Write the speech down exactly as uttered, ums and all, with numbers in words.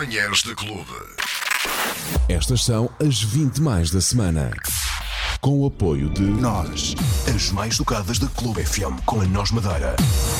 Manhãs de Clube. Estas são as vinte mais da semana. Com o apoio de Nós, as mais tocadas da Clube F M com a Nós Madeira.